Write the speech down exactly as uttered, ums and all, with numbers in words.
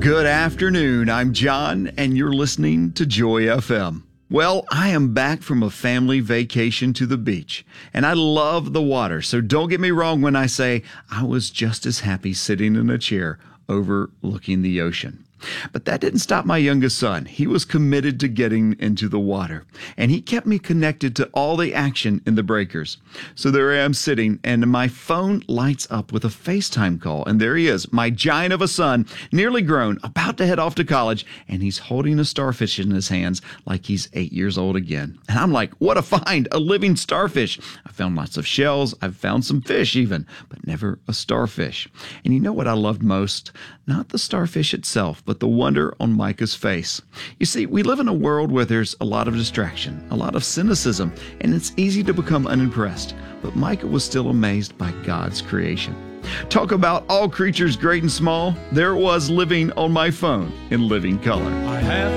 Good afternoon. I'm John, and you're listening to Joy F M. Well, I am back from a family vacation to the beach, and I love the water, so don't get me wrong when I say I was just as happy sitting in a chair overlooking the ocean. But that didn't stop my youngest son. He was committed to getting into the water, and he kept me connected to all the action in the breakers. So there I am sitting, and my phone lights up with a FaceTime call, and there he is, my giant of a son, nearly grown, about to head off to college, and he's holding a starfish in his hands like he's eight years old again. And I'm like, what a find, a living starfish. I found lots of shells, I've found some fish even, but never a starfish. And you know what I loved most? Not the starfish itself, but the wonder on Micah's face. You see, we live in a world where there's a lot of distraction, a lot of cynicism, and it's easy to become unimpressed. But Micah was still amazed by God's creation. Talk about all creatures great and small. There it was living on my phone in living color. I have